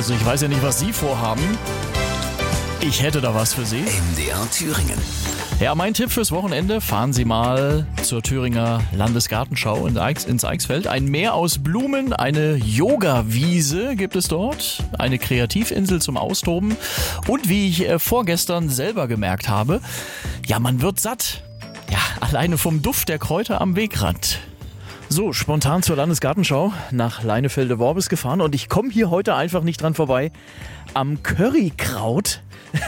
Also ich weiß ja nicht, was Sie vorhaben. Ich hätte da was für Sie. MDR Thüringen. Ja, mein Tipp fürs Wochenende: fahren Sie mal zur Thüringer Landesgartenschau ins Eichsfeld. Ein Meer aus Blumen, eine Yoga-Wiese gibt es dort, eine Kreativinsel zum Austoben und, wie ich vorgestern selber gemerkt habe, ja, man wird satt. Ja, alleine vom Duft der Kräuter am Wegrand. So, spontan zur Landesgartenschau nach Leinefelde-Worbis gefahren und ich komme hier heute einfach nicht dran vorbei am Currykraut.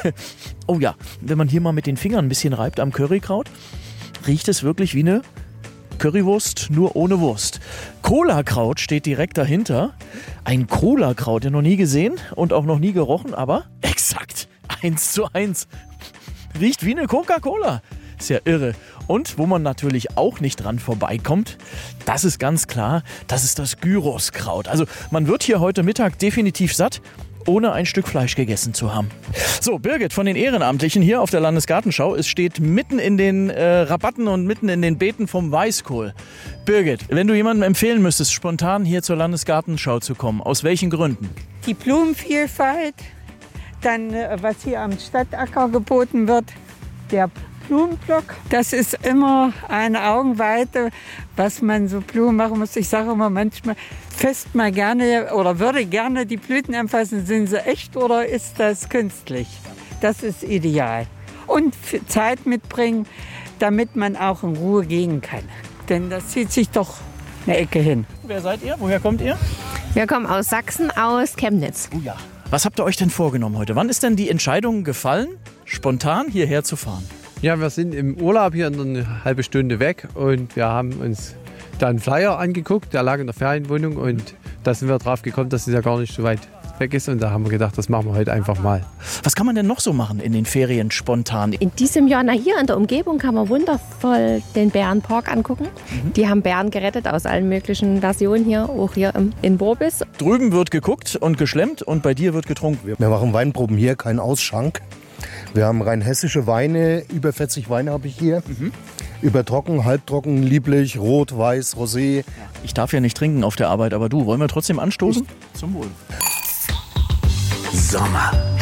Oh ja, wenn man hier mal mit den Fingern ein bisschen reibt am Currykraut, riecht es wirklich wie eine Currywurst, nur ohne Wurst. Cola-Kraut steht direkt dahinter. Ein Cola-Kraut, ja noch nie gesehen und auch noch nie gerochen, aber exakt 1:1. Riecht wie eine Coca-Cola. Ist ja irre. Und wo man natürlich auch nicht dran vorbeikommt, das ist ganz klar, das ist das Gyroskraut. Also man wird hier heute Mittag definitiv satt, ohne ein Stück Fleisch gegessen zu haben. So, Birgit von den Ehrenamtlichen hier auf der Landesgartenschau. Es steht mitten in den Rabatten und mitten in den Beeten vom Weißkohl. Birgit, wenn du jemandem empfehlen müsstest, spontan hier zur Landesgartenschau zu kommen, aus welchen Gründen? Die Blumenvielfalt, dann was hier am Stadtacker geboten wird, der Blumenblock. Das ist immer eine Augenweite, was man so Blumen machen muss. Ich sage immer manchmal, fest mal gerne oder würde gerne die Blüten anfassen. Sind sie echt oder ist das künstlich? Das ist ideal. Und Zeit mitbringen, damit man auch in Ruhe gehen kann. Denn das zieht sich doch eine Ecke hin. Wer seid ihr? Woher kommt ihr? Wir kommen aus Sachsen, aus Chemnitz. Oh ja. Was habt ihr euch denn vorgenommen heute? Wann ist denn die Entscheidung gefallen, spontan hierher zu fahren? Ja, wir sind im Urlaub hier eine halbe Stunde weg und wir haben uns da einen Flyer angeguckt, der lag in der Ferienwohnung und da sind wir drauf gekommen, dass es ja gar nicht so weit weg ist und da haben wir gedacht, das machen wir heute einfach mal. Was kann man denn noch so machen in den Ferien spontan? In diesem Jahr, hier in der Umgebung kann man wundervoll den Bärenpark angucken. Die haben Bären gerettet aus allen möglichen Versionen hier, auch hier in Worbis. Drüben wird geguckt und geschlemmt und bei dir wird getrunken. Wir machen Weinproben hier, keinen Ausschank. Wir haben rein hessische Weine, über 40 Weine habe ich hier. Über trocken, halbtrocken, lieblich, rot, weiß, rosé. Ich darf ja nicht trinken auf der Arbeit, aber du, wollen wir trotzdem anstoßen? Zum Wohl. Sommer